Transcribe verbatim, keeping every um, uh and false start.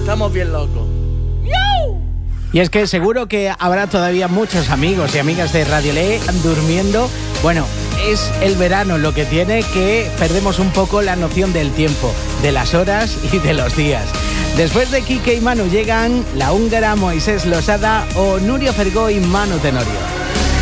estamos bien locos. Y es que seguro que habrá todavía muchos amigos y amigas de Radio L E durmiendo. Bueno, es el verano lo que tiene, que perdemos un poco la noción del tiempo, de las horas y de los días. Después de Quique y Manu llegan la húngara Moisés Losada o Nuria Fergó y Manu Tenorio.